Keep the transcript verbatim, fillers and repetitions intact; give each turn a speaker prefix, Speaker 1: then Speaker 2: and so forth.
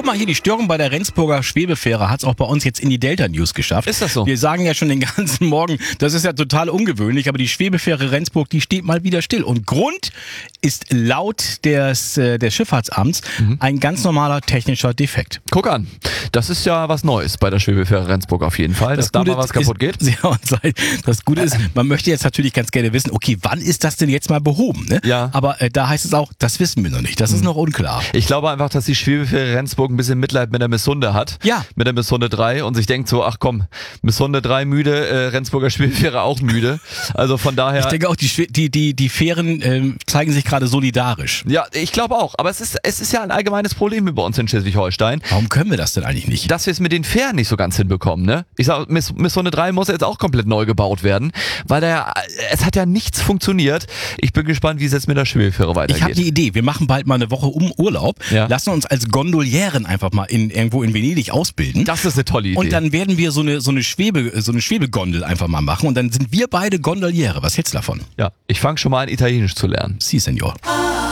Speaker 1: mal hier, die Störung bei der Rendsburger Schwebefähre hat es auch bei uns jetzt in die Delta News geschafft.
Speaker 2: Ist das so?
Speaker 1: Wir sagen ja schon den ganzen Morgen, das ist ja total ungewöhnlich, aber die Schwebefähre Rendsburg, die steht mal wieder still. Und Grund ist laut des, äh, des Schifffahrtsamts mhm. ein ganz normaler technischer Defekt.
Speaker 2: Guck an, das ist ja was Neues bei der Schwebefähre Rendsburg auf jeden Fall, dass da mal was kaputt geht.
Speaker 1: Ja, und das Gute ist, man möchte jetzt natürlich ganz gerne wissen, okay, wann ist das denn jetzt mal behoben? Ne?
Speaker 2: Ja.
Speaker 1: Aber äh, da heißt es auch, das wissen wir noch nicht, das ist noch unklar.
Speaker 2: Ich glaube einfach, dass die Schwebefähre Rendsburg ein bisschen Mitleid mit der Missunde hat.
Speaker 1: Ja.
Speaker 2: Mit der Missunde drei und sich denkt so, ach komm, Missunde drei müde, äh, Rendsburger Schwebefähre auch müde. Also von daher...
Speaker 1: Ich denke auch, die, Schwe- die, die, die Fähren äh, zeigen sich gerade solidarisch.
Speaker 2: Ja, ich glaube auch. Aber es ist, es ist ja ein allgemeines Problem bei uns in Schleswig-Holstein.
Speaker 1: Warum können wir das denn eigentlich nicht?
Speaker 2: Dass wir es mit den Fähren nicht so ganz hinbekommen, ne? Ich sag, Miss, Missunde drei muss jetzt auch komplett neu gebaut werden, weil der, es hat ja nichts funktioniert. Ich bin gespannt, wie es jetzt mit der Schwebefähre weitergeht.
Speaker 1: Ich habe die Idee, wir machen bald mal eine Woche um Urlaub,
Speaker 2: ja.
Speaker 1: lassen uns als Gondolieren einfach mal in, irgendwo in Venedig ausbilden.
Speaker 2: Das ist eine tolle Idee.
Speaker 1: Und dann werden wir so eine, so eine Schwebe, so eine Schwebegondel einfach mal machen und dann sind wir beide Gondoliere. Was hältst du davon?
Speaker 2: Ja, ich fange schon mal an, Italienisch zu lernen.
Speaker 1: Si, Senor.